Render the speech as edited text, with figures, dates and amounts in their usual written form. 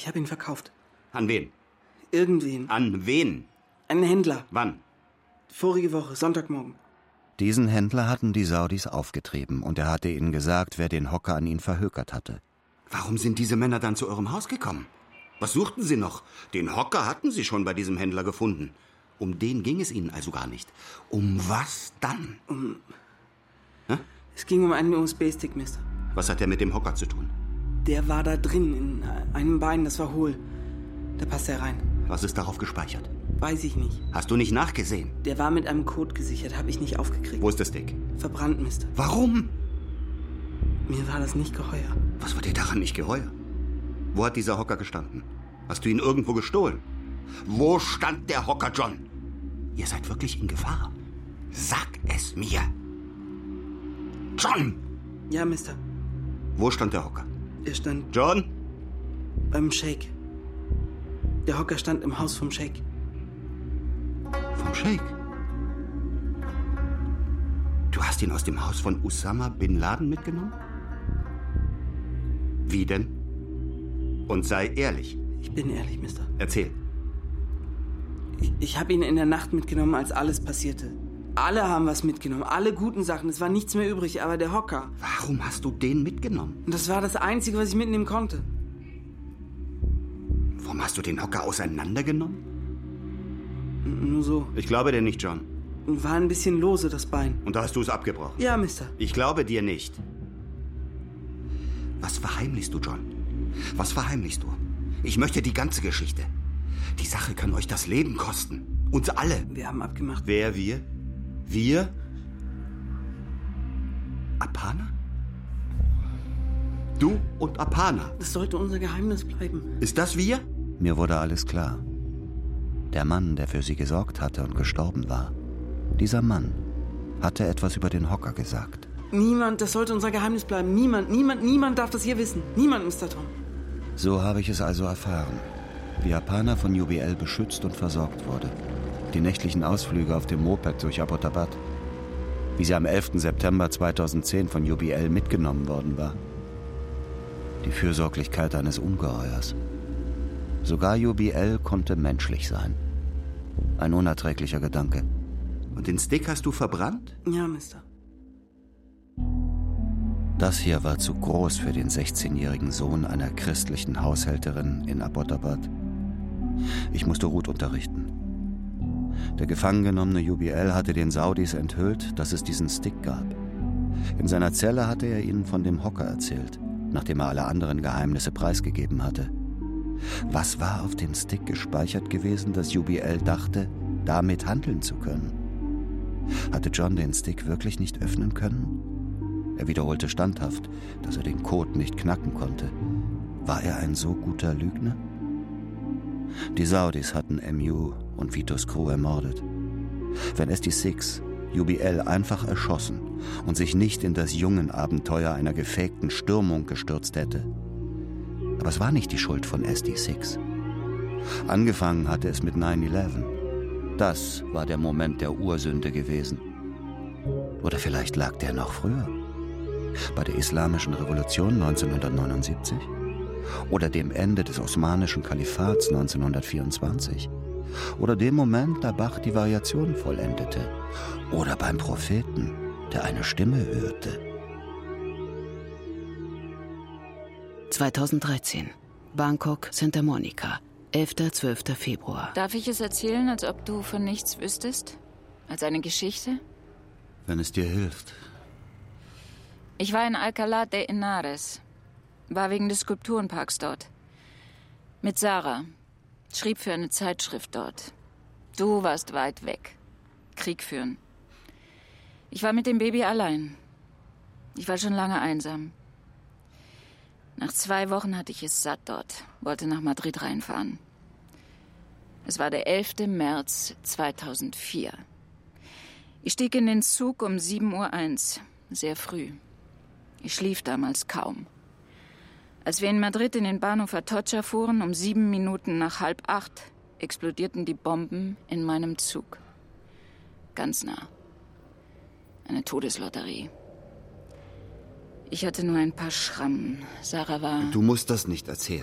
Ich habe ihn verkauft. An wen? Irgendwen. An wen? Einen Händler. Wann? Vorige Woche, Sonntagmorgen. Diesen Händler hatten die Saudis aufgetrieben und er hatte ihnen gesagt, wer den Hocker an ihn verhökert hatte. Warum sind diese Männer dann zu eurem Haus gekommen? Was suchten sie noch? Den Hocker hatten sie schon bei diesem Händler gefunden. Um den ging es ihnen also gar nicht. Um was dann? Es ging um einen USB-Stick, Mister. Was hat er mit dem Hocker zu tun? Der war da drin, in einem Bein, das war hohl. Da passt er rein. Was ist darauf gespeichert? Weiß ich nicht. Hast du nicht nachgesehen? Der war mit einem Code gesichert, habe ich nicht aufgekriegt. Wo ist der Stick? Verbrannt, Mister. Warum? Mir war das nicht geheuer. Was war dir daran nicht geheuer? Wo hat dieser Hocker gestanden? Hast du ihn irgendwo gestohlen? Wo stand der Hocker, John? Ihr seid wirklich in Gefahr. Sag es mir. John! Ja, Mister. Wo stand der Hocker? Er stand John? beim Sheikh. Der Hocker stand im Haus vom Sheikh. Vom Sheikh? Du hast ihn aus dem Haus von Usama Bin Laden mitgenommen? Wie denn? Und sei ehrlich. Ich bin ehrlich, Mister. Erzähl. Ich habe ihn in der Nacht mitgenommen, als alles passierte. Alle haben was mitgenommen, alle guten Sachen. Es war nichts mehr übrig, aber der Hocker. Warum hast du den mitgenommen? Und das war das Einzige, was ich mitnehmen konnte. Warum hast du den Hocker auseinandergenommen? Nur so. Ich glaube dir nicht, John. War ein bisschen lose, das Bein. Und da hast du es abgebrochen? Ja, Mister. Ich glaube dir nicht. Was verheimlichst du, John? Was verheimlichst du? Ich möchte die ganze Geschichte. Die Sache kann euch das Leben kosten. Uns alle. Wir haben abgemacht. Wer wir? Wir? Apana? Du und Apana. Das sollte unser Geheimnis bleiben. Ist das wir? Mir wurde alles klar. Der Mann, der für sie gesorgt hatte und gestorben war, dieser Mann hatte etwas über den Hocker gesagt. Niemand, das sollte unser Geheimnis bleiben. Niemand darf das hier wissen. Niemand, Mr. Tom. So habe ich es also erfahren, wie Apana von UBL beschützt und versorgt wurde. Die nächtlichen Ausflüge auf dem Moped durch Abbottabad. Wie sie am 11. September 2010 von UBL mitgenommen worden war. Die Fürsorglichkeit eines Ungeheuers. Sogar UBL konnte menschlich sein. Ein unerträglicher Gedanke. Und den Stick hast du verbrannt? Ja, Mister. Das hier war zu groß für den 16-jährigen Sohn einer christlichen Haushälterin in Abbottabad. Ich musste Ruth unterrichten. Der gefangen genommene UBL hatte den Saudis enthüllt, dass es diesen Stick gab. In seiner Zelle hatte er ihnen von dem Hocker erzählt, nachdem er alle anderen Geheimnisse preisgegeben hatte. Was war auf dem Stick gespeichert gewesen, dass UBL dachte, damit handeln zu können? Hatte John den Stick wirklich nicht öffnen können? Er wiederholte standhaft, dass er den Code nicht knacken konnte. War er ein so guter Lügner? Die Saudis hatten MU und Vitos Crew ermordet. Wenn SD6 UBL einfach erschossen und sich nicht in das Jungenabenteuer einer gefakten Stürmung gestürzt hätte. Aber es war nicht die Schuld von SD6. Angefangen hatte es mit 9/11. Das war der Moment der Ursünde gewesen. Oder vielleicht lag der noch früher. Bei der Islamischen Revolution 1979? Oder dem Ende des Osmanischen Kalifats 1924? Oder dem Moment, da Bach die Variation vollendete? Oder beim Propheten, der eine Stimme hörte? 2013. Bangkok, Santa Monica. 11. 12. Februar. Darf ich es erzählen, als ob du von nichts wüsstest? Als eine Geschichte? Wenn es dir hilft. Ich war in Alcalá de Henares. War wegen des Skulpturenparks dort. Mit Sarah. Schrieb für eine Zeitschrift dort. Du warst weit weg. Krieg führen. Ich war mit dem Baby allein. Ich war schon lange einsam. Nach 2 Wochen hatte ich es satt dort. Wollte nach Madrid reinfahren. Es war der 11. März 2004. Ich stieg in den Zug um 7:01 Uhr. Sehr früh. Ich schlief damals kaum. Als wir in Madrid in den Bahnhof Atocha fuhren, um 7 Minuten nach 7:30, explodierten die Bomben in meinem Zug. Ganz nah. Eine Todeslotterie. Ich hatte nur ein paar Schrammen. Sarah war... Du musst das nicht erzählen.